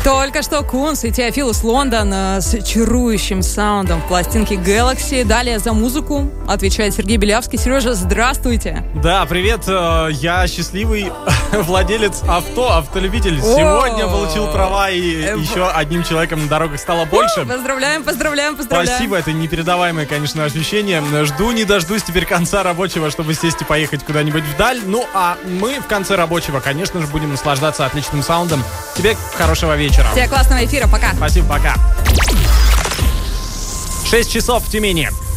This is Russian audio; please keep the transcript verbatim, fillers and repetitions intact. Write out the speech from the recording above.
Только что Кунс и Теофилус Лондон с чарующим саундом в пластинке Galaxy. Далее за музыку отвечает Сергей Белявский. Сережа, здравствуйте. Да, привет. Я счастливый владелец авто, автолюбитель. Сегодня получил права, и еще одним человеком на дорогах стало больше. Поздравляем, поздравляем, поздравляем. Спасибо, это непередаваемое, конечно, ощущение. Жду, не дождусь теперь конца рабочего, чтобы сесть и поехать куда-нибудь вдаль. Ну, а мы в конце рабочего, конечно же, будем наслаждаться отличным саундом. Тебе хорошего вечера. Тебе классного эфира, пока. Спасибо, пока. шесть часов в Тюмени.